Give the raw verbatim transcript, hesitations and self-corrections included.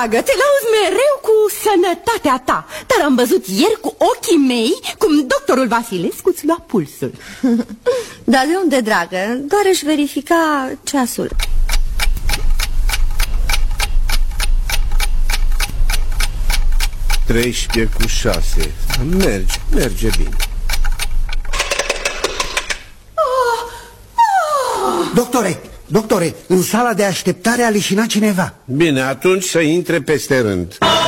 dragă, te lauzi mereu cu sănătatea ta. Dar am văzut ieri cu ochii mei cum doctorul Vasilescu îți lua pulsul. Dar de unde, dragă? Doar își verifica ceasul. treisprezece cu șase. Merge, merge bine. Doctore, doctore, în sala de așteptare a leșinat cineva. Bine, atunci să intre peste rând.